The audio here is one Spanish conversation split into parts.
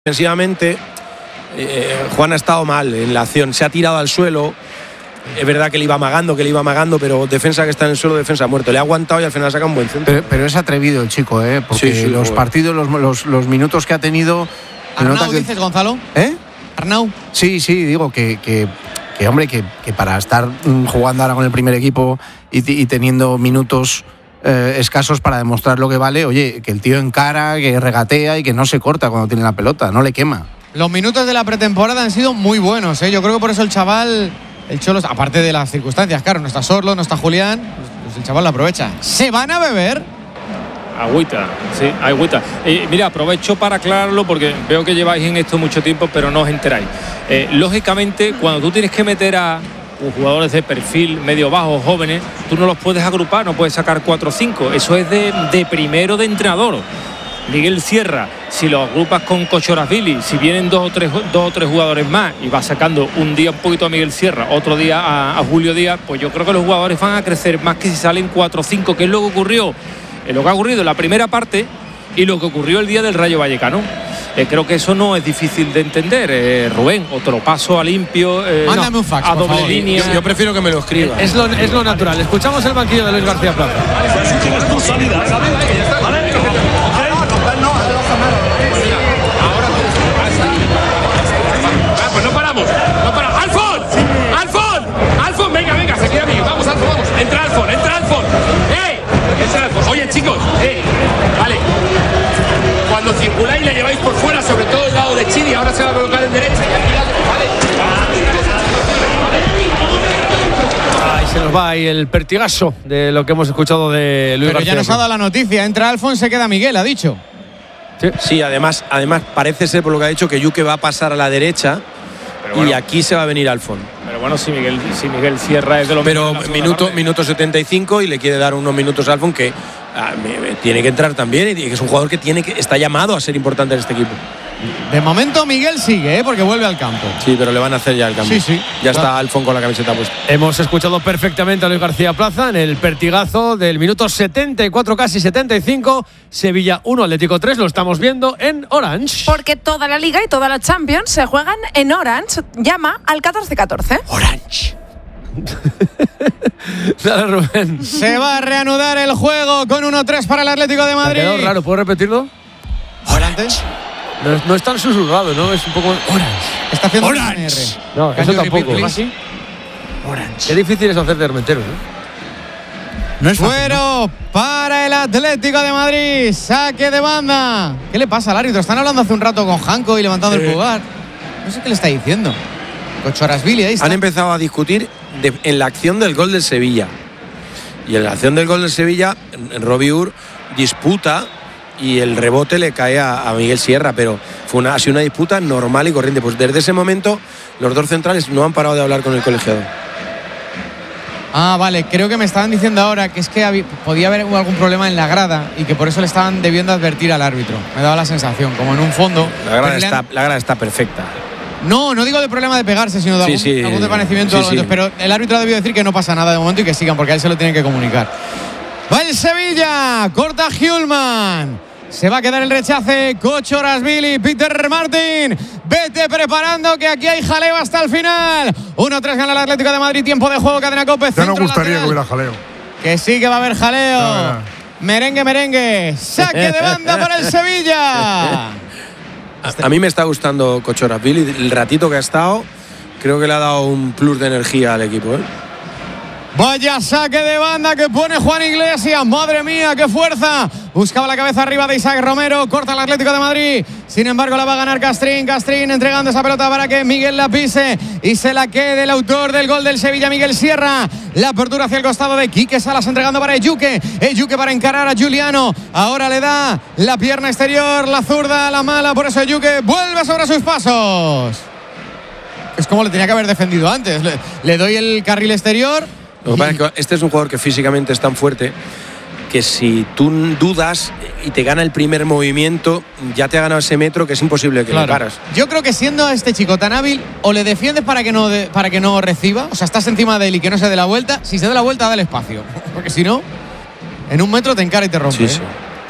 Defensivamente, Juan ha estado mal en la acción, se ha tirado al suelo. Es verdad que le iba amagando, pero defensa que está en el suelo, defensa muerto. Le ha aguantado y al final saca un buen centro. Pero es atrevido el chico, porque sí, los partidos, los minutos que ha tenido. ¿Arnau dices, Gonzalo? ¿Arnau? Sí, digo que hombre, que para estar jugando ahora con el primer equipo y teniendo minutos escasos para demostrar lo que vale, oye, que el tío encara, que regatea y que no se corta cuando tiene la pelota, no le quema. Los minutos de la pretemporada han sido muy buenos, Yo creo que por eso el chaval, el Cholo, aparte de las circunstancias, claro, no está Sorlo, no está Julián, pues el chaval lo aprovecha. ¿Se van a beber? Agüita, sí, agüita. Mira, aprovecho para aclararlo porque veo que lleváis en esto mucho tiempo, pero no os enteráis. Lógicamente, cuando tú tienes que meter a jugadores de perfil medio bajo, jóvenes, tú no los puedes agrupar, no puedes sacar 4 o 5. Eso es de primero de entrenador. Miguel Sierra, si lo agrupas con Kochorashvili, si vienen dos o tres jugadores más y vas sacando un día un poquito a Miguel Sierra, otro día a Julio Díaz, pues yo creo que los jugadores van a crecer más que si salen 4 o 5, que es lo que ocurrió, lo que ha ocurrido en la primera parte y lo que ocurrió el día del Rayo Vallecano. Creo que eso no es difícil de entender, Rubén. Otro paso a limpio, mándame un fax, a doble línea. Yo prefiero que me lo escriba. Es lo natural. Escuchamos el banquillo de Luis García Plaza. Pues no paramos. ¡Alfon! Venga, se queda a mí. Vamos, Alfon, vamos. Entra Alfon. Oye, chicos, vale. Cuando circuláis le lleváis por fuera, sobre todo el lado de Chiri, ahora se va a colocar en derecha y aquí Ahí se nos va ahí el pertigazo de lo que hemos escuchado de Luis Pero García. ya nos ha dado la noticia, entra Alfon, se queda Miguel, ha dicho. Sí, además parece ser, por lo que ha dicho, que Yuque va a pasar a la derecha. Bueno, y aquí se va a venir Alfon. Pero bueno, si Miguel Sierra es de los Pero minuto 75 y le quiere dar unos minutos a Alfon que tiene que entrar también y que es un jugador que está llamado a ser importante en este equipo. De momento Miguel sigue, porque vuelve al campo. Sí, pero le van a hacer ya el cambio. Sí. Ya está Alfon con la camiseta puesta. Hemos escuchado perfectamente a Luis García Plaza en el pertigazo del minuto 74, casi 75. Sevilla 1, Atlético 3. Lo estamos viendo en Orange. Porque toda la Liga y toda la Champions se juegan en Orange. Llama al 1414. Orange. Dale, Rubén. Se va a reanudar el juego con 1-3 para el Atlético de Madrid. Me ha quedado raro, ¿puedo repetirlo? Adelante. No es tan susurrado, ¿no? Es un poco Orange. Está haciendo Orange. No, eso tampoco. Así. Orange. Qué difícil es hacer de hermentero, No es fácil, fuero para el Atlético de Madrid. Saque de banda. ¿Qué le pasa al árbitro? Están hablando hace un rato con Janko y levantando el pulgar. No sé qué le está diciendo. Kochorashvili, ahí está. Han empezado a discutir en la acción del gol del Sevilla. Y en la acción del gol del Sevilla, Robiur disputa y el rebote le cae a Miguel Sierra, pero ha sido una disputa normal y corriente. Pues desde ese momento los dos centrales no han parado de hablar con el colegiado. Ah, vale, creo que me estaban diciendo ahora que es que podía haber algún problema en la grada y que por eso le estaban debiendo advertir al árbitro. Me daba la sensación, como en un fondo. La grada está perfecta. No digo de problema de pegarse, sino de algún desvanecimiento. Pero el árbitro ha debido decir que no pasa nada de momento y que sigan, porque a él se lo tienen que comunicar. Va el Sevilla, corta Hjulman. Se va a quedar el rechace, Kochorashvili, Peter Martin. Vete preparando que aquí hay jaleo hasta el final. 1-3 gana el Atlético de Madrid, tiempo de juego, Cadena COPE. Ya no gustaría que hubiera jaleo. Que sí que va a haber jaleo. No. Merengue. Saque de banda para el Sevilla. A mí me está gustando Kochorashvili. El ratito que ha estado, creo que le ha dado un plus de energía al equipo. Vaya saque de banda que pone Juan Iglesias. Madre mía, qué fuerza. Buscaba la cabeza arriba de Isaac Romero. Corta el Atlético de Madrid. Sin embargo, la va a ganar Castrín. Castrín entregando esa pelota para que Miguel la pise y se la quede el autor del gol del Sevilla, Miguel Sierra. La apertura hacia el costado de Quique Salas entregando para Eyuke. Eyuke para encarar a Giuliano. Ahora le da la pierna exterior, la zurda, la mala. Por eso Eyuke vuelve sobre sus pasos. Es como le tenía que haber defendido antes. Le doy el carril exterior. Lo que pasa es que este es un jugador que físicamente es tan fuerte que si tú dudas y te gana el primer movimiento, ya te ha ganado ese metro que es imposible que le paras. Yo creo que siendo a este chico tan hábil, o le defiendes para que no reciba, o sea, estás encima de él y que no se dé la vuelta. Si se da la vuelta, dale espacio, porque si no, en un metro te encara y te rompe. Sí.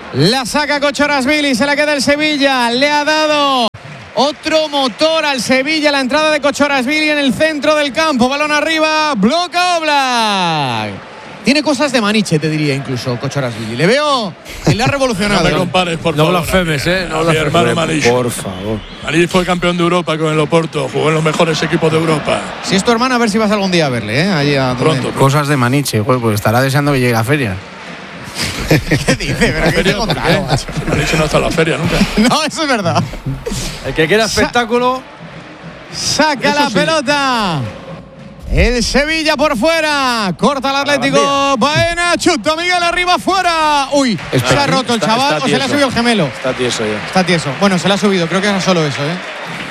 La saca Kochorashvili, se la queda el Sevilla. Le ha dado otro motor al Sevilla. La entrada de Kochorashvili en el centro del campo. Balón arriba, bloca Oblak. Tiene cosas de Maniche, te diría incluso, Kochorashvili. Le veo que le ha revolucionado. No me compares, por No favor. blasfemes, No mi hermano Maniche. Por favor. Maniche fue campeón de Europa con el Oporto. Jugó en los mejores equipos de Europa. Si es tu hermana, a ver si vas algún día a verle, ¿eh? Allí a Pronto. Cosas de Maniche, pues estará deseando que llegue a la feria. ¿Qué dice? ¿Pero qué te he contado, macho? Maniche no está en la feria nunca. No, eso es verdad. El que quiera espectáculo. Saca la pelota. El Sevilla por fuera. Corta el Atlético. Baena, chuta Miguel arriba, fuera. Uy, se ha roto el chaval o se le ha subido el gemelo. Está tieso ya. Está tieso. Bueno, se le ha subido. Creo que era solo eso, ¿eh?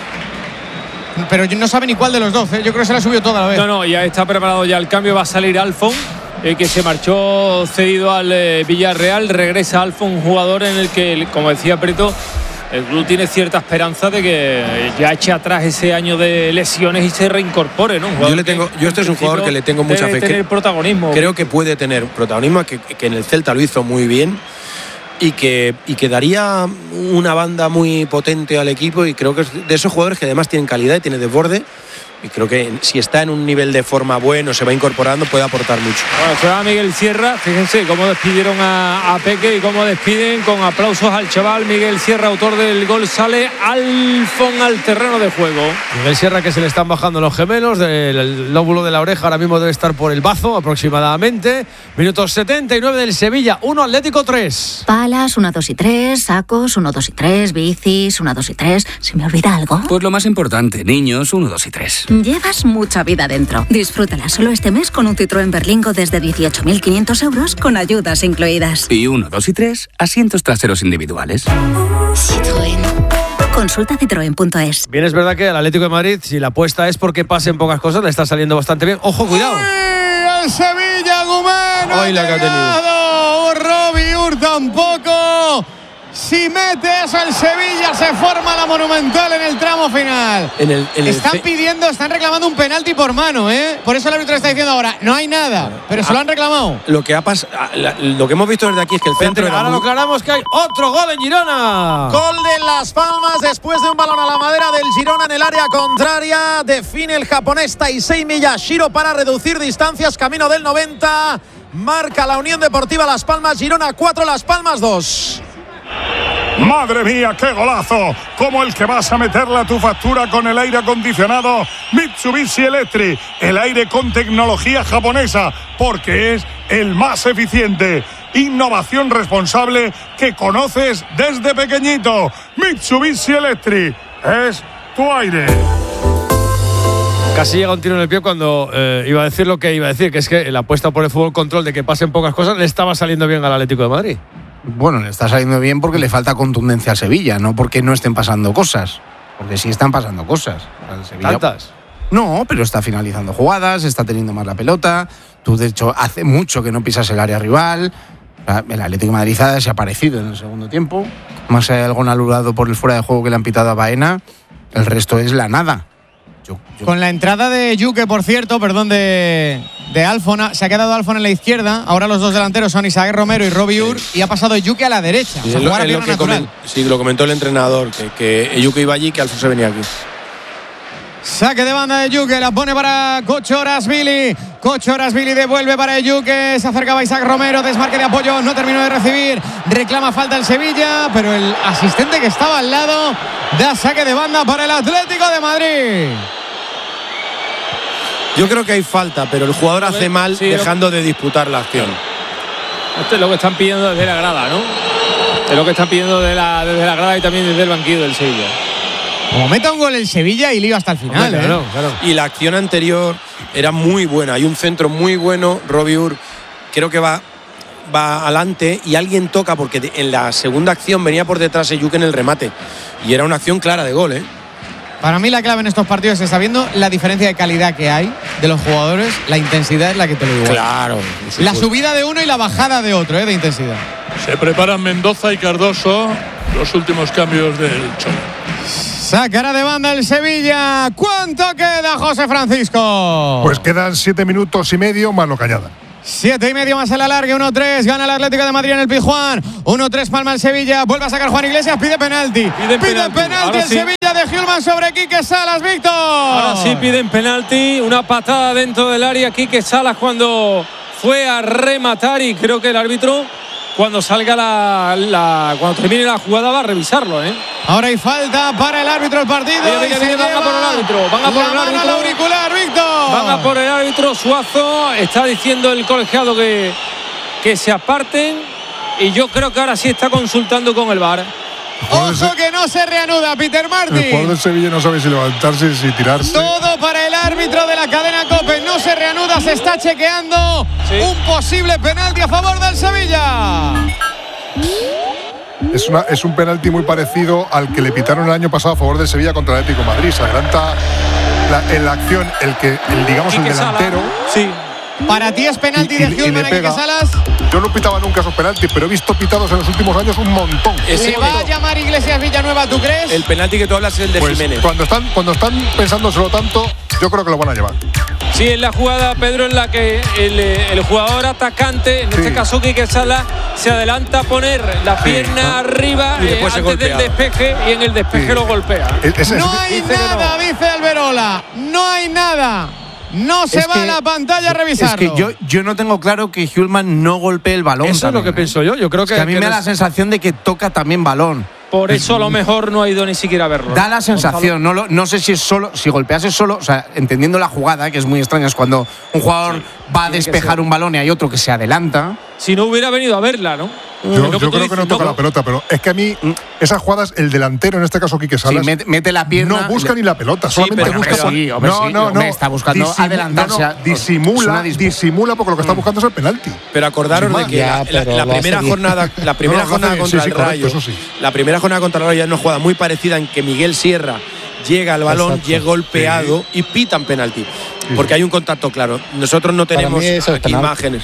Pero no sabe ni cuál de los dos, ¿eh? Yo creo que se le ha subido toda la vez. No, ya está preparado ya el cambio. Va a salir Alfon, que se marchó cedido al Villarreal. Regresa Alfon, un jugador en el que, como decía Preto, el club tiene cierta esperanza de que ya eche atrás ese año de lesiones y se reincorpore, ¿no? Este es un jugador que le tengo mucha fe. Tener protagonismo. Creo que puede tener protagonismo, que en el Celta lo hizo muy bien y que daría una banda muy potente al equipo, y creo que es de esos jugadores que además tienen calidad y tienen desborde. Y creo que si está en un nivel de forma bueno, se va incorporando, puede aportar mucho. Bueno, se va Miguel Sierra. Fíjense cómo despidieron a Peque y cómo despiden con aplausos al chaval. Miguel Sierra, autor del gol, sale Alfon al terreno de juego. Miguel Sierra, que se le están bajando los gemelos del lóbulo de la oreja, ahora mismo debe estar por el bazo aproximadamente. Minutos 79 del Sevilla, 1 Atlético 3. Palas, 1, 2 y 3, sacos, 1, 2 y 3, bicis, 1, 2 y 3. ¿Se me olvida algo? Pues lo más importante, niños, 1, 2 y 3. Llevas mucha vida dentro. Disfrútala solo este mes con un Citroën Berlingo desde 18.500 euros con ayudas incluidas. Y 1, 2 y 3, asientos traseros individuales. Citroën. Consulta citroen.es. Bien, es verdad que al Atlético de Madrid, si la apuesta es porque pasen pocas cosas, le está saliendo bastante bien. ¡Ojo, cuidado! ¡Ay, el Sevilla, Gumán! ¡Ay, la que ha tenido! Robbie tampoco. Si mete eso el Sevilla, se forma la Monumental en el tramo final. Están reclamando un penalti por mano, ¿eh? Por eso el árbitro está diciendo ahora, no hay nada, pero se lo han reclamado. Lo que hemos visto desde aquí es que el centro era ahora lo aclaramos, que hay otro gol en Girona. Gol de Las Palmas después de un balón a la madera del Girona en el área contraria. Define el japonés Taisei Miyashiro para reducir distancias, camino del 90. Marca la Unión Deportiva Las Palmas, Girona 4, Las Palmas 2. ¡Madre mía, qué golazo! Como el que vas a meterle a tu factura con el aire acondicionado Mitsubishi Electric. El aire con tecnología japonesa, porque es el más eficiente. Innovación responsable que conoces desde pequeñito. Mitsubishi Electric es tu aire. Casi llega un tiro en el pie cuando iba a decir lo que iba a decir, que es que la apuesta por el fútbol control de que pasen pocas cosas le estaba saliendo bien al Atlético de Madrid. Bueno, le está saliendo bien porque le falta contundencia a Sevilla, no porque no estén pasando cosas. Porque sí están pasando cosas. Sevilla, ¿tantas? No, pero está finalizando jugadas, está teniendo más la pelota. Tú, de hecho, hace mucho que no pisas el área rival. El Atlético de Madrid ha desaparecido en el segundo tiempo. Más allá de algo anulado por el fuera de juego que le han pitado a Baena, el resto es la nada. Con la entrada de Yuke, por cierto, de Alfon, se ha quedado Alfon en la izquierda. Ahora los dos delanteros son Isaac Romero y Robbie Ur, y ha pasado Yuke a la derecha. Sí, lo comentó el entrenador, que Yuke iba allí, que Alfon se venía aquí. Saque de banda de Yuke, la pone para Kochorashvili. Kochorashvili devuelve para Yuke, se acercaba Isaac Romero, desmarque de apoyo, no terminó de recibir, reclama falta el Sevilla, pero el asistente que estaba al lado da saque de banda para el Atlético de Madrid. Yo creo que hay falta, pero el jugador hace mal dejando de disputar la acción. Esto es lo que están pidiendo desde la grada, ¿no? Es lo que están pidiendo desde la grada y también desde el banquillo del Sevilla. Como meta un gol el Sevilla y lío hasta el final. Claro. Y la acción anterior era muy buena. Hay un centro muy bueno. Robbie Ur creo que va adelante y alguien toca, porque en la segunda acción venía por detrás Yuke en el remate. Y era una acción clara de gol, ¿eh? Para mí la clave en estos partidos se está viendo la diferencia de calidad que hay de los jugadores. La intensidad es la que te lo digo. Claro. La subida de uno y la bajada de otro, de intensidad. Se preparan Mendoza y Cardoso, los últimos cambios del Cholo. Sacará de banda el Sevilla. ¿Cuánto queda, José Francisco? Pues quedan 7 minutos y medio, mano Cañada. 7:30 más el alargue, 1-3, gana el Atlético de Madrid en el Pizjuán, 1-3 palma el Sevilla, vuelve a sacar Juan Iglesias, pide penalti el sí. Sevilla de Hjulmand sobre Quique Salas, Víctor. Ahora sí piden penalti, una patada dentro del área, Quique Salas cuando fue a rematar y creo que el árbitro cuando salga cuando termine la jugada va a revisarlo, ¿eh? Ahora hay falta para el árbitro del partido. Van a por el árbitro. Van a por el árbitro. Al auricular, Víctor. Van a por el árbitro. Suazo está diciendo el colegiado que se aparten. Y yo creo que ahora sí está consultando con el VAR. Ojo que no se reanuda, Peter Martin. El jugador del Sevilla no sabe si levantarse, si tirarse. Todo para el árbitro de la cadena COPE. No se reanuda, se está chequeando un posible penalti a favor del Sevilla. Es un penalti muy parecido al que le pitaron el año pasado a favor del Sevilla contra el Atlético de Madrid. Se adelanta en la acción el delantero. Sí. Para ti es penalti de Hjulmand a Quique Salas. Yo no pitaba nunca esos penaltis, pero he visto pitados en los últimos años un montón. ¿Le va a llamar Iglesias Villanueva, tú crees? El penalti que tú hablas es el de Jiménez. Cuando están pensándoselo tanto, yo creo que lo van a llevar. Sí, es la jugada, Pedro, en la que el jugador atacante, en este caso Quique Salas, se adelanta a poner la pierna arriba antes del despeje y en el despeje lo golpea. No hay nada, dice Alberola. No hay nada. No se va a la pantalla a revisarlo. Es que yo no tengo claro que Hjulmand no golpee el balón. Eso también, es lo que pienso yo. Yo creo que a mí me da la sensación de que toca también balón. Por eso a lo mejor no ha ido ni siquiera a verlo. Da la sensación, no sé si es solo, si golpease solo, o sea, entendiendo la jugada, que es muy extraña, es cuando un jugador va a despejar un balón y hay otro que se adelanta. Si no hubiera venido a verla, ¿no? Yo creo que no toca la pelota, pero es que a mí esas jugadas, el delantero, en este caso Quique Salas, mete la pierna, no busca ni la pelota, solamente busca. No, está buscando adelantarse. Disimula porque lo que está buscando es el penalti. Pero acordaros de que la primera jornada contra el Rayo, la primera jornada contra el Rayo es una jugada muy parecida en que Miguel Sierra llega al balón, llega golpeado y pitan penalti, porque hay un contacto claro. Nosotros no tenemos aquí imágenes.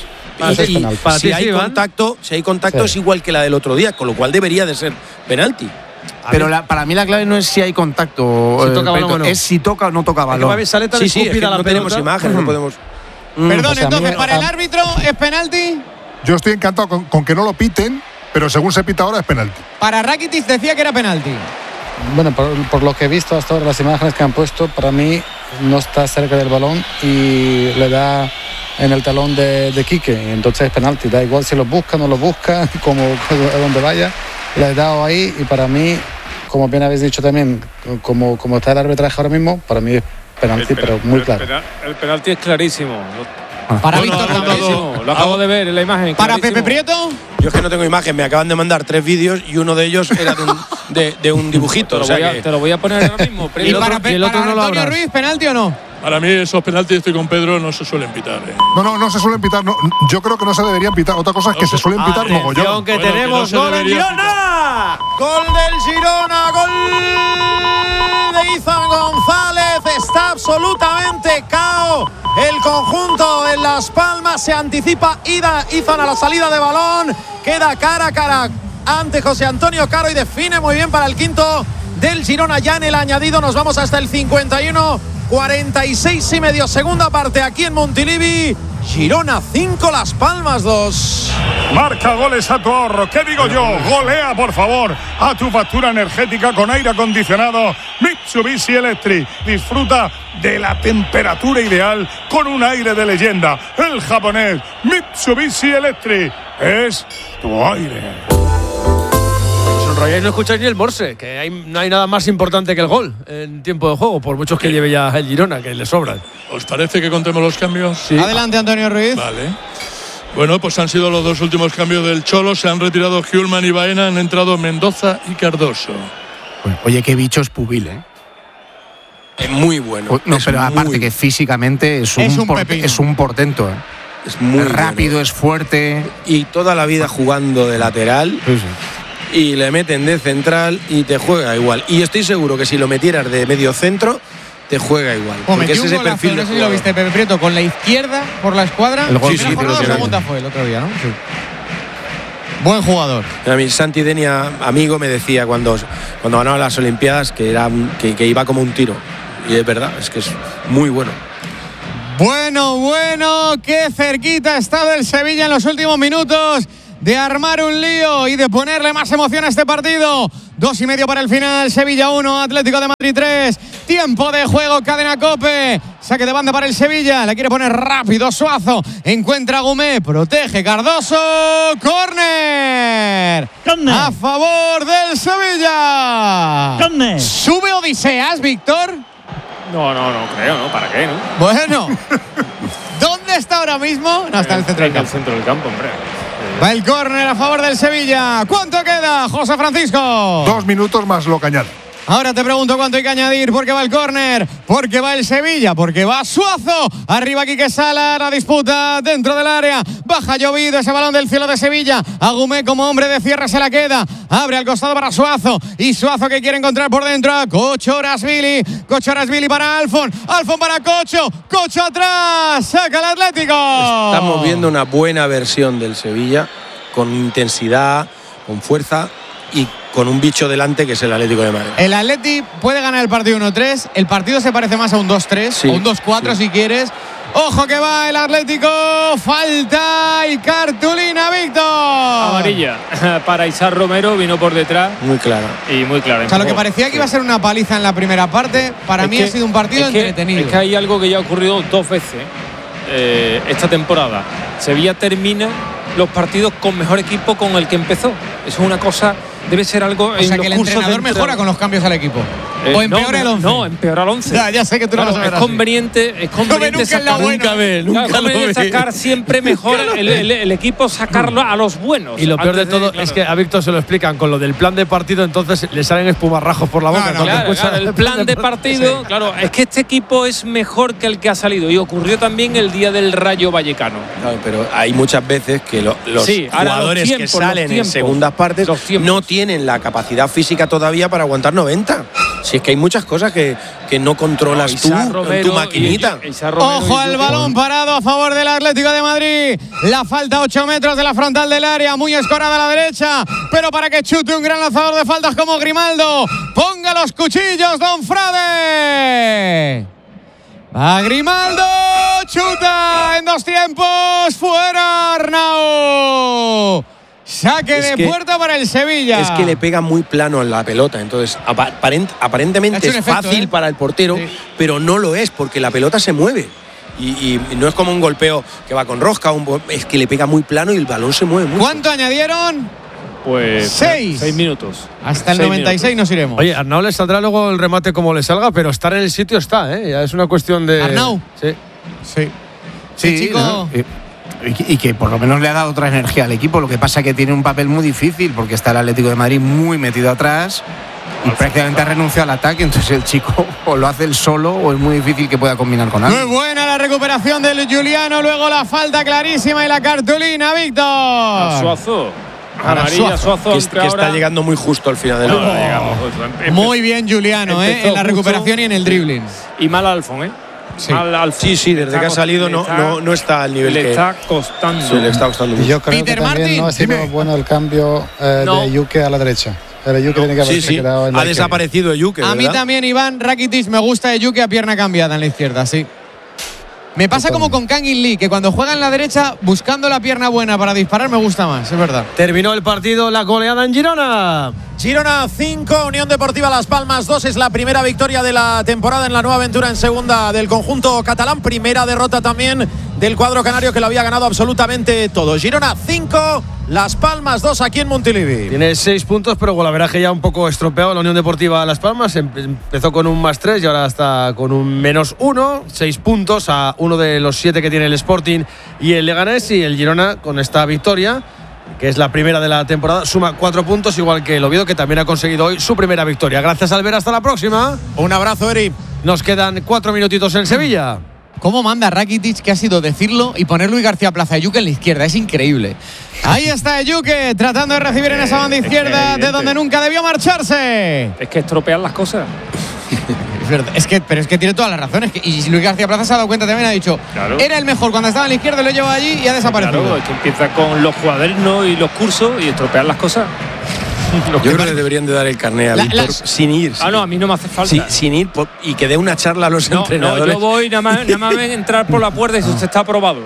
Si hay contacto es igual que la del otro día, con lo cual debería de ser penalti. Pero para mí la clave no es si hay contacto, es si toca o no toca balón. Es que no tenemos imágenes, no podemos. Perdón, entonces, ¿para el árbitro es penalti? Yo estoy encantado con que no lo piten, pero según se pita ahora es penalti. Para Rakitic decía que era penalti. Bueno, por lo que he visto hasta ahora, las imágenes que han puesto, para mí no está cerca del balón y le da en el talón de Quique, entonces es penalti. Da igual si lo busca, no lo busca, como a donde vaya, le he dado ahí y para mí, como bien habéis dicho también, como está el arbitraje ahora mismo, para mí es penalti, pero muy claro. El penalti es clarísimo. Para Víctor también. Lo acabo de ver en la imagen. Para Pepe Prieto. Yo es que no tengo imagen, me acaban de mandar 3 vídeos y uno de ellos era de un dibujito. Te lo voy a poner ahora mismo. ¿Y para Antonio Ruiz, penalti o no? Para mí esos penaltis, estoy con Pedro, no se suelen pitar. No se suelen pitar. No, yo creo que no se deberían pitar. Otra cosa es que se suelen pitar mogollón. Aunque tenemos gol del Girona. Gol del Girona, gol de Izan González. Está absolutamente cao el conjunto en Las Palmas. Se anticipa Izan a la salida de balón. Queda cara a cara ante José Antonio Caro y define muy bien para el quinto del Girona. Ya en el añadido nos vamos hasta el 51-46 y medio, segunda parte aquí en Montilivi. Girona 5, Las Palmas 2. Marca goles a tu ahorro. ¿Qué digo yo? Golea, por favor, a tu factura energética con aire acondicionado Mitsubishi Electric. Disfruta de la temperatura ideal con un aire de leyenda. El japonés Mitsubishi Electric es tu aire. Sonrolláis, no escucháis ni el morse, que no hay nada más importante que el gol en tiempo de juego, por muchos que lleve ya el Girona, que le sobran. ¿Os parece que contemos los cambios? Sí. Adelante, Antonio Ruiz. Vale. Bueno, pues han sido los 2 últimos cambios del Cholo. Se han retirado Hjulmand y Baena, han entrado Mendoza y Cardoso. Oye, qué bicho es Pubil, ¿eh? Es muy bueno. No, pero aparte que físicamente es un portento, ¿eh? Es muy rápido, bueno. Es fuerte. Y toda la vida jugando de lateral. Sí. Y le meten de central y te juega igual. Y estoy seguro que si lo metieras de medio centro, te juega igual. Porque es ese perfil. No sé si lo viste, Pepe Prieto, con la izquierda por la escuadra. El gol, sí, la segunda fue el otro día, ¿no? Sí. Buen jugador. A mí Santi Denia, amigo, me decía cuando ganaba las Olimpiadas que iba como un tiro. Y es verdad, es que es muy bueno. Bueno, qué cerquita ha estado el Sevilla en los últimos minutos de armar un lío y de ponerle más emoción a este partido. 2:30 para el final. Sevilla 1, Atlético de Madrid 3. Tiempo de juego, cadena COPE. Saque de banda para el Sevilla. La quiere poner rápido Suazo. Encuentra a Gumé. Protege Cardoso. ¡Córner! A favor del Sevilla. ¡Córner! ¿Sube Odiseas, Víctor? No creo, ¿no? ¿Para qué, no? Bueno, ¿dónde está ahora mismo? No, está en el centro del campo. En el centro del campo, hombre. Va el córner a favor del Sevilla. ¿Cuánto queda, José Francisco? 2 minutos más lo que añade. Ahora te pregunto cuánto hay que añadir, porque va el córner, porque va el Sevilla, porque va Suazo. Arriba Quique Sala, la disputa dentro del área. Baja llovido ese balón del cielo de Sevilla. Agumé como hombre de cierre se la queda. Abre al costado para Suazo. Y Suazo que quiere encontrar por dentro a Kochorasvili. Kochorasvili para Alfon. Alfon para Cocho. Cocho atrás. Saca el Atlético. Estamos viendo una buena versión del Sevilla, con intensidad, con fuerza y con un bicho delante que es el Atlético de Madrid. El Atleti puede ganar el partido 1-3. El partido se parece más a un 2-3 sí, o un 2-4 si quieres. Ojo que va el Atlético. Falta y cartulina, Víctor. Amarilla para Isaac Romero, vino por detrás. Muy clara. Y muy clara. O sea, lo que parecía que iba a ser una paliza en la primera parte, para mí ha sido un partido entretenido. Es que hay algo que ya ha ocurrido 2 veces esta temporada. Sevilla termina los partidos con mejor equipo con el que empezó. Eso es una cosa, debe ser algo. O sea, que el entrenador mejora con los cambios al equipo. O empeora el 11. No, empeora el 11. Ya sé que tú no lo sabes. Es conveniente sacar siempre mejor el equipo, sacarlo a los buenos. Y lo peor de todo es que a Víctor se lo explican con lo del plan de partido, entonces le salen espumarrajos por la boca. Claro, el plan de partido, sí. Claro, es que este equipo es mejor que el que ha salido. Y ocurrió también el día del Rayo Vallecano. Claro, pero hay muchas veces que los jugadores que salen en segundas partes no tienen la capacidad física todavía para aguantar 90. Si es que hay muchas cosas que no controlas tú en tu maquinita. Ojo al balón parado a favor del Atlético de Madrid. La falta 8 metros de la frontal del área, muy escorada a la derecha, pero para que chute un gran lanzador de faltas como Grimaldo. Ponga los cuchillos, don Frade. Va Grimaldo, chuta en 2 tiempos, fuera Arnau. Saque de puerta para el Sevilla. Es que le pega muy plano en la pelota. Entonces, aparentemente es fácil para el portero, pero no lo es porque la pelota se mueve. Y no es como un golpeo que va con rosca. Es que le pega muy plano y el balón se mueve mucho. ¿Cuánto añadieron? Pues 6 minutos. Hasta el 96 minutos. Nos iremos. Oye, Arnau le saldrá luego el remate como le salga, pero estar en el sitio está, ¿eh? Ya es una cuestión de. ¿Arnau? Sí. Sí, chico. ¿No? Y que por lo menos le ha dado otra energía al equipo. Lo que pasa es que tiene un papel muy difícil porque está el Atlético de Madrid muy metido atrás y prácticamente ha renunciado al ataque. Entonces el chico o lo hace él solo o es muy difícil que pueda combinar con alguien. Muy buena la recuperación del Juliano. Luego la falta clarísima y la cartulina, Víctor. Suazo. Amarilla, Suazo. Que está llegando muy justo al final del Muy bien Juliano, en la recuperación y en el dribbling. Y mal Alfon, Sí, desde que ha salido no está al nivel le está costando. Sí, le está costando mucho. Yo creo que también no ha sido bueno el cambio de Yuke a la derecha. El Yuke tiene que haberse quedado en la ha desaparecido Yuke. A mí también, Iván Rakitic, me gusta de Yuke a pierna cambiada en la izquierda, sí. Me pasa como con Kangin Lee, que cuando juega en la derecha, buscando la pierna buena para disparar, me gusta más, es verdad. Terminó el partido, la goleada en Girona. Girona 5, Unión Deportiva Las Palmas 2. Es la primera victoria de la temporada en la nueva aventura en segunda del conjunto catalán. Primera derrota también del cuadro canario, que lo había ganado absolutamente todo. Girona 5, Las Palmas 2 aquí en Montilivi. Tiene 6 puntos, pero golaveraje ya un poco estropeado la Unión Deportiva Las Palmas. Empezó con un +3 y ahora está con un -1. 6 puntos a uno de los 7 que tiene el Sporting y el Leganés. Y el Girona, con esta victoria, que es la primera de la temporada, suma 4 puntos, igual que el Oviedo, que también ha conseguido hoy su primera victoria. Gracias, Albert, hasta la próxima. Un abrazo, Eri. Nos quedan 4 minutitos en Sevilla. ¿Cómo manda Rakitic, que ha sido decirlo y poner Luis García Plaza Yuke en la izquierda? Es increíble. Ahí está Yuke tratando de recibir en esa banda izquierda de donde nunca debió marcharse. Es que estropean las cosas. Es verdad, pero es que tiene todas las razones. Y Luis García Plaza se ha dado cuenta también, ha dicho, era el mejor cuando estaba en la izquierda, lo lleva allí y ha desaparecido. Claro, es que empieza con los cuadernos y los cursos y estropean las cosas. Yo creo que deberían de dar el carné a Víctor sin ir. No, a mí no me hace falta. Sí, sin ir y que dé una charla a los entrenadores. No, yo voy nada más entrar por la puerta y usted está aprobado.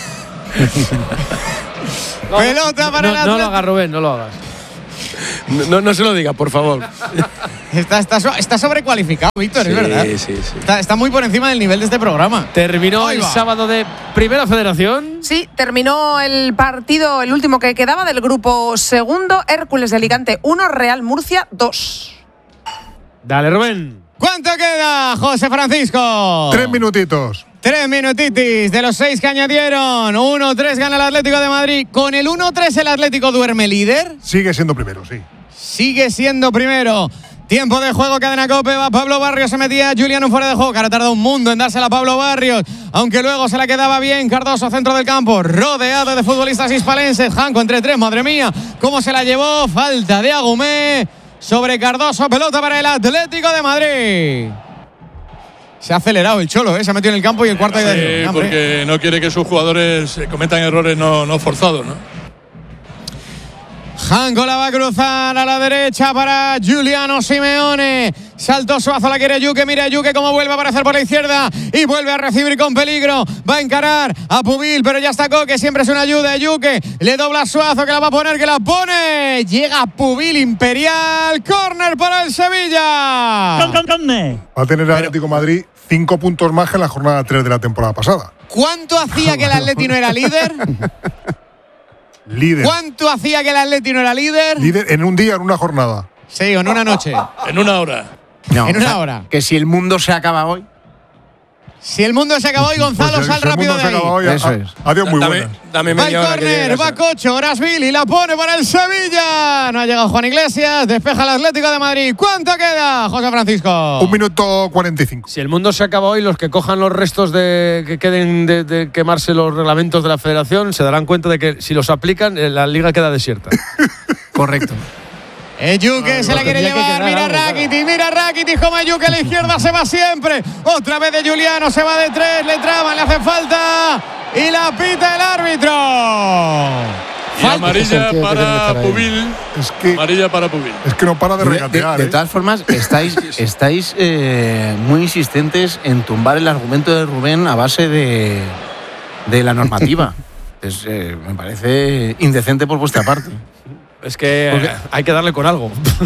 Pelota para el Atlético. No lo hagas, Rubén, no lo hagas. No se lo diga, por favor. Está sobrecualificado, Víctor, es verdad. Sí. Está muy por encima del nivel de este programa. Terminó el sábado de Primera Federación. Sí, terminó el partido, el último que quedaba del grupo segundo. Hércules de Alicante 1, Real Murcia 2. Dale, Rubén. ¿Cuánto queda, José Francisco? 3 minutitos. 3 minutitis de los 6 que añadieron. 1-3 gana el Atlético de Madrid. ¿Con el 1-3 el Atlético duerme líder? Sigue siendo primero, sí. Sigue siendo primero. Tiempo de juego, cadena COPE, va Pablo Barrios, se metía Juliano fuera de juego, que ahora tarda un mundo en dársela a Pablo Barrios, aunque luego se la quedaba bien Cardoso, centro del campo, rodeado de futbolistas hispalenses, Janco entre 3, madre mía, cómo se la llevó, falta de Agumé sobre Cardoso, pelota para el Atlético de Madrid. Se ha acelerado el Cholo, se ha metido en el campo y el cuarto sí, porque no quiere que sus jugadores cometan errores no forzados, ¿no? Janco la va a cruzar a la derecha para Giuliano Simeone. Salto Suazo, la quiere Yuque. Mira Yuque cómo vuelve a aparecer por la izquierda y vuelve a recibir con peligro. Va a encarar a Pubil, pero ya está Coque. Siempre es una ayuda de Yuque. Le dobla Suazo, que la va a poner, que la pone. Llega Pubil Imperial. Córner para el Sevilla. Va a tener el Atlético de Madrid 5 puntos más que en la jornada 3 de la temporada pasada. ¿Cuánto hacía que el Atleti no era líder? Líder. ¿Cuánto hacía que el Atleti no era líder? Líder en un día, en una jornada. Sí, o en una noche. En una hora. No, en una hora. Que si el mundo se acaba hoy. Si el mundo se acabó hoy, Gonzalo, pues sal rápido de ahí. Hoy, eso es. Adiós, muy buena. Dame Va el media hora que llegue a córner, casa. va Cocho, Orasvili, la pone para el Sevilla. No ha llegado Juan Iglesias, despeja el Atlético de Madrid. ¿Cuánto queda, José Francisco? 1 minuto 45. Si el mundo se acaba hoy, los que cojan los restos que queden de quemarse los reglamentos de la federación se darán cuenta de que si los aplican, la liga queda desierta. Correcto. Yuque se la quiere llevar, mira Rakitic, como Yuque a la izquierda se va siempre. Otra vez de Giuliano, se va de 3, le traban, le hace falta y la pita el árbitro. Y amarilla para Pubil. Amarilla para Pubil. Es que no para de regatear. De todas formas, estáis muy insistentes en tumbar el argumento de Rubén a base de la normativa. Me parece indecente por vuestra parte. Es que hay que darle con algo.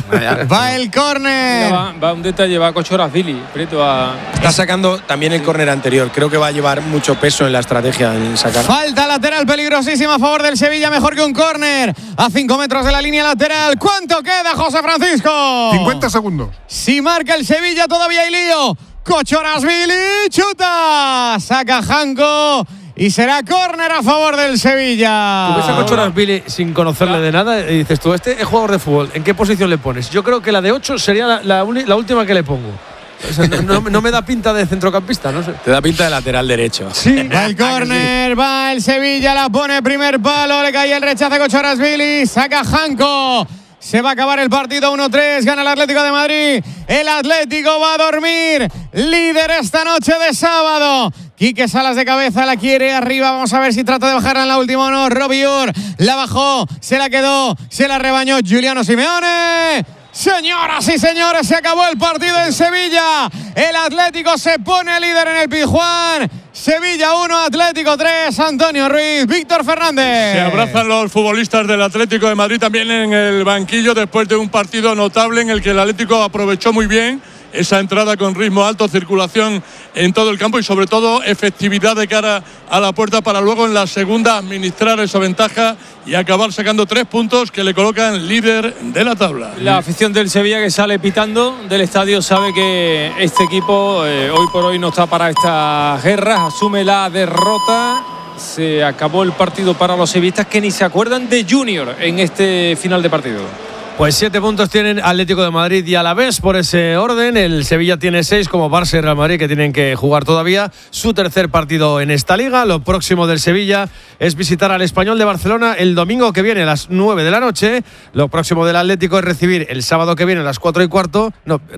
Va el córner. Va un detalle, va Cocho Orasvili. Está sacando también el córner anterior. Creo que va a llevar mucho peso en la estrategia en sacar. Falta lateral peligrosísima a favor del Sevilla, mejor que un córner. A 5 metros de la línea lateral. ¿Cuánto queda, José Francisco? 50 segundos. Si marca el Sevilla, todavía hay lío. Cocho Orasvili, chuta. Saca Janco. Y será córner a favor del Sevilla. Tú ves a Cocho Orasvili sin conocerle de nada y dices tú, este es jugador de fútbol, ¿en qué posición le pones? Yo creo que la de 8 sería la última que le pongo. O sea, no me da pinta de centrocampista, no sé. Te da pinta de lateral derecho. Sí. Va el córner, va el Sevilla, la pone primer palo, le cae el rechazo a Cocho Orasvili, saca Janco. Se va a acabar el partido 1-3, gana el Atlético de Madrid. El Atlético va a dormir, líder esta noche de sábado. Quique Salas de cabeza, la quiere arriba, vamos a ver si trata de bajarla en la última o no. Robiur la bajó, se la quedó, se la rebañó Giuliano Simeone. Señoras y señores, se acabó el partido en Sevilla. El Atlético se pone líder en el Pizjuán. Sevilla 1, Atlético 3, Antonio Ruiz, Víctor Fernández. Se abrazan los futbolistas del Atlético de Madrid también en el banquillo después de un partido notable en el que el Atlético aprovechó muy bien esa entrada con ritmo alto, circulación en todo el campo y sobre todo efectividad de cara a la puerta para luego en la segunda administrar esa ventaja y acabar sacando 3 puntos que le colocan líder de la tabla. La afición del Sevilla que sale pitando del estadio sabe que este equipo hoy por hoy no está para estas guerras, asume la derrota. Se acabó el partido para los sevillistas que ni se acuerdan de Junior en este final de partido. Pues 7 puntos tienen Atlético de Madrid y Alavés por ese orden. El Sevilla tiene 6 como Barça y Real Madrid que tienen que jugar todavía su tercer partido en esta liga. Lo próximo del Sevilla es visitar al Español de Barcelona el domingo que viene a las 9 de la noche. Lo próximo del Atlético es recibir el sábado que viene a las 4:15.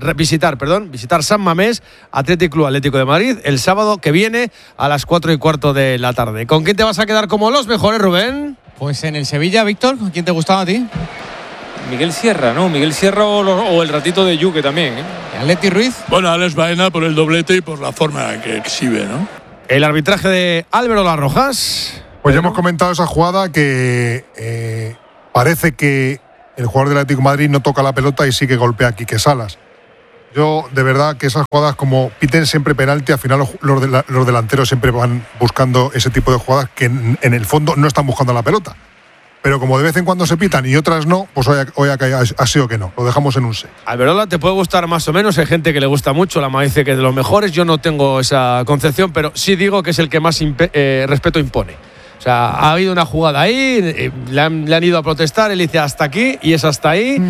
Visitar San Mamés, Athletic Club Atlético de Madrid el sábado que viene a las 4:15 de la tarde. ¿Con quién te vas a quedar como los mejores, Rubén? Pues en el Sevilla, Víctor, ¿quién te gustaba a ti? Miguel Sierra, ¿no? Miguel Sierra o el ratito de Yuque también, ¿eh? Atleti Ruiz. Bueno, Alex Baena por el doblete y por la forma que exhibe, ¿no? El arbitraje de Álvaro Las Rojas. Pues ya hemos comentado esa jugada que parece que el jugador del Atlético de Madrid no toca la pelota y sí que golpea a Quique Salas. Yo, de verdad, que esas jugadas, como piten siempre penalti, al final los delanteros siempre van buscando ese tipo de jugadas que en el fondo no están buscando la pelota. Pero como de vez en cuando se pitan y otras no, pues hoy ha sido que no. Lo dejamos en un 6. Alberola te puede gustar más o menos, hay gente que le gusta mucho, la dice que es de los mejores, yo no tengo esa concepción, pero sí digo que es el que más respeto impone. O sea, ha habido una jugada ahí, le han ido a protestar, él dice hasta aquí y es hasta ahí.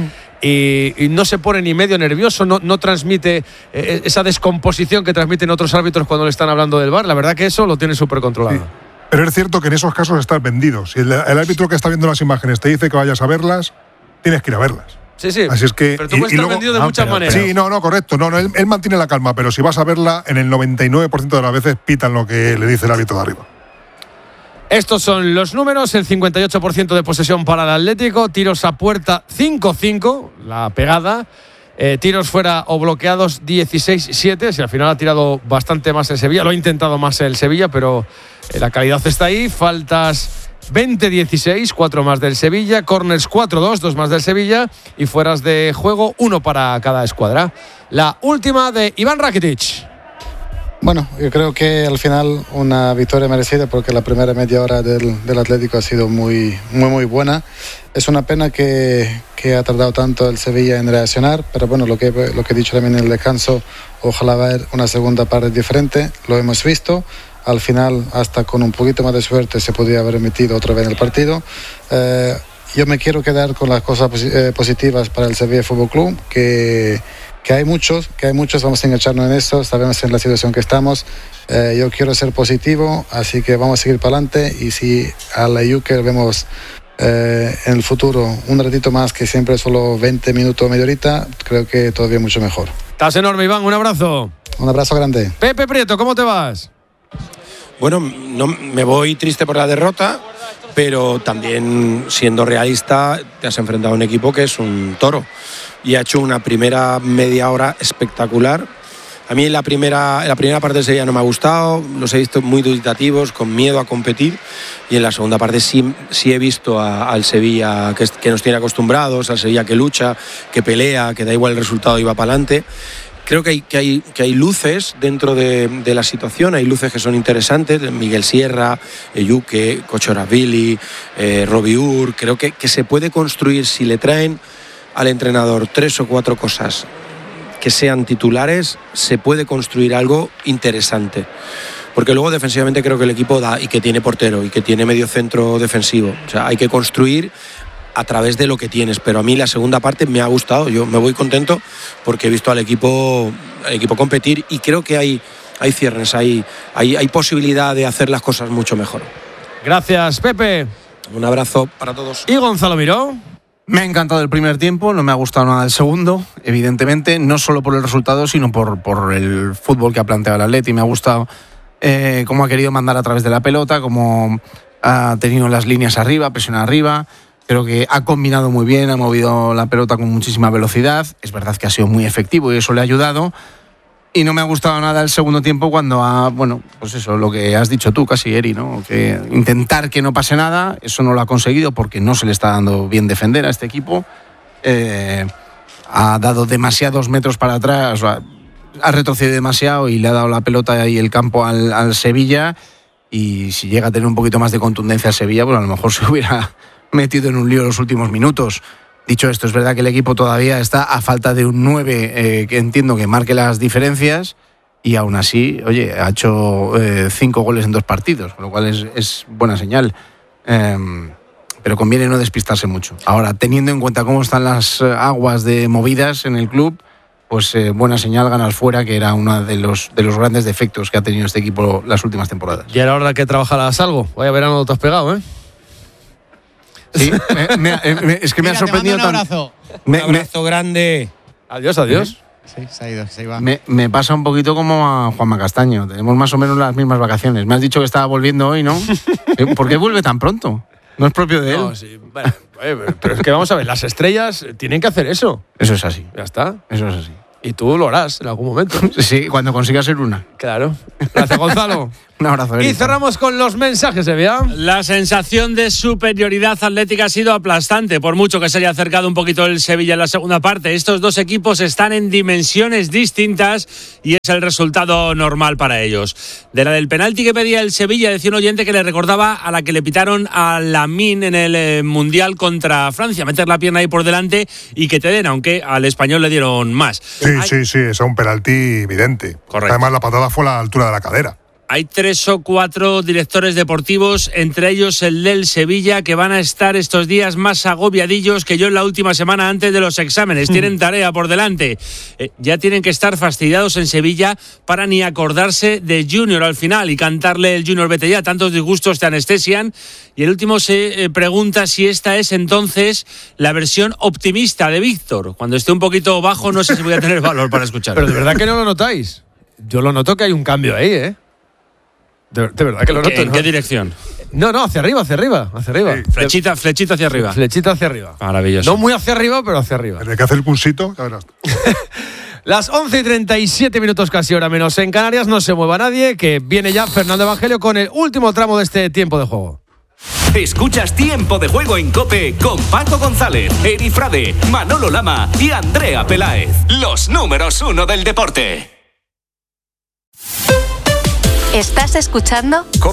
Y no se pone ni medio nervioso, no transmite esa descomposición que transmiten otros árbitros cuando le están hablando del VAR. La verdad que eso lo tiene súper controlado. Sí. Pero es cierto que en esos casos estás vendido. Si el árbitro que está viendo las imágenes te dice que vayas a verlas, tienes que ir a verlas. Sí, sí. Así es que, pero tú puedes estar vendido de muchas maneras. Sí, correcto. Él mantiene la calma, pero si vas a verla, en el 99% de las veces pitan lo que le dice el árbitro de arriba. Estos son los números, el 58% de posesión para el Atlético, tiros a puerta 5-5, la pegada, tiros fuera o bloqueados 16-7, si al final ha tirado bastante más el Sevilla, lo ha intentado más el Sevilla, pero la calidad está ahí, faltas 20-16, 4 más del Sevilla, corners 4-2, 2 más del Sevilla y fueras de juego 1 para cada escuadra. La última de Iván Rakitic. Bueno, yo creo que al final una victoria merecida porque la primera media hora del Atlético ha sido muy buena. Es una pena que ha tardado tanto el Sevilla en reaccionar, pero bueno, lo que he dicho también en el descanso, ojalá ver una segunda parte diferente, lo hemos visto. Al final, hasta con un poquito más de suerte, se podría haber metido otra vez en el partido. Yo me quiero quedar con las cosas positivas para el Sevilla Fútbol Club, que hay muchos, vamos a engancharnos en eso, sabemos en la situación que estamos. Yo quiero ser positivo, así que vamos a seguir para adelante y si a la Yuque vemos en el futuro un ratito más, que siempre es solo 20 minutos, media horita, creo que todavía mucho mejor. Estás enorme, Iván, un abrazo. Un abrazo grande. Pepe Prieto, ¿cómo te vas? Bueno, no, me voy triste por la derrota, pero también siendo realista te has enfrentado a un equipo que es un toro y ha hecho una primera media hora espectacular. A mí la primera parte del Sevilla no me ha gustado, los he visto muy dubitativos, con miedo a competir, y en la segunda parte sí he visto al Sevilla que nos tiene acostumbrados, al Sevilla que lucha, que pelea, que da igual el resultado y va para adelante. Creo que hay luces dentro de la situación, hay luces que son interesantes, Miguel Sierra, Yuque, Kochoravili, Robiur. Creo que se puede construir, si le traen al entrenador 3 o 4 cosas que sean titulares, se puede construir algo interesante. Porque luego defensivamente creo que el equipo da, y que tiene portero y que tiene medio centro defensivo. O sea, hay que construir a través de lo que tienes, pero a mí la segunda parte me ha gustado, yo me voy contento porque he visto al equipo competir y creo que hay cierres, hay posibilidad de hacer las cosas mucho mejor. Gracias, Pepe. Un abrazo para todos. ¿Y Gonzalo Miró? Me ha encantado el primer tiempo, no me ha gustado nada el segundo, evidentemente, no solo por el resultado, sino por el fútbol que ha planteado el Atleti. Me ha gustado cómo ha querido mandar a través de la pelota, cómo ha tenido las líneas arriba, presión arriba. Creo que ha combinado muy bien, ha movido la pelota con muchísima velocidad. Es verdad que ha sido muy efectivo y eso le ha ayudado. Y no me ha gustado nada el segundo tiempo cuando pues eso, lo que has dicho tú casi, Eri, ¿no? Que intentar que no pase nada, eso no lo ha conseguido porque no se le está dando bien defender a este equipo. Ha dado demasiados metros para atrás, ha retrocedido demasiado y le ha dado la pelota y el campo al Sevilla. Y si llega a tener un poquito más de contundencia el Sevilla, pues a lo mejor se hubiera metido en un lío los últimos minutos. Dicho esto, es verdad que el equipo todavía está a falta de un 9 que entiendo que marque las diferencias y aún así, oye, ha hecho 5 goles en 2 partidos, con lo cual es buena señal. Pero conviene no despistarse mucho. Ahora, teniendo en cuenta cómo están las aguas de movidas en el club, pues buena señal ganar fuera, que era uno de los grandes defectos que ha tenido este equipo las últimas temporadas. Y ahora hora que trabajarás algo. Vaya verano te has pegado, ¿eh? Sí, es que me ha sorprendido tanto. Un abrazo grande. Adiós. Sí, se iba. Me pasa un poquito como a Juanma Castaño. Tenemos más o menos las mismas vacaciones. Me has dicho que estaba volviendo hoy, ¿no? ¿Por qué vuelve tan pronto? No es propio de él. No, sí. Bueno, Pero es que vamos a ver, las estrellas tienen que hacer eso. Eso es así. Ya está. Eso es así. Y tú lo harás en algún momento. Sí, cuando consigas ser una. Claro. Gracias, Gonzalo. Un abrazo. Y cerramos con los mensajes, Evia. La sensación de superioridad atlética ha sido aplastante, por mucho que se haya acercado un poquito el Sevilla en la segunda parte. Estos dos equipos están en dimensiones distintas y es el resultado normal para ellos. De la del penalti que pedía el Sevilla, decía un oyente que le recordaba a la que le pitaron a Lamine en el Mundial contra Francia, meter la pierna ahí por delante y que te den, aunque al español le dieron más. Sí, es un penalti evidente. Correcto. Además, la patada fue a la altura de la cadera. Hay 3 o 4 directores deportivos, entre ellos el del Sevilla, que van a estar estos días más agobiadillos que yo en la última semana antes de los exámenes. Tienen tarea por delante. Ya tienen que estar fastidiados en Sevilla para ni acordarse de Junior al final y cantarle el Junior vete ya. Tantos disgustos te anestesian. Y el último se pregunta si esta es entonces la versión optimista de Víctor. Cuando esté un poquito bajo no sé si voy a tener valor para escuchar. Pero de verdad que no lo notáis. Yo lo noto que hay un cambio ahí, ¿eh? De verdad que lo noto. ¿En qué dirección? No, hacia arriba. Sí. Flechita hacia arriba. Flechita hacia arriba. Maravilloso. No muy hacia arriba, pero hacia arriba. Desde que hace el cursito, ya verás. Las 11:37 minutos, casi hora menos en Canarias. No se mueva nadie, que viene ya Fernando Evangelio con el último tramo de este tiempo de juego. Escuchas Tiempo de Juego en COPE con Paco González, Eri Frade, Manolo Lama y Andrea Peláez. Los números 1 del deporte. ¿Estás escuchando?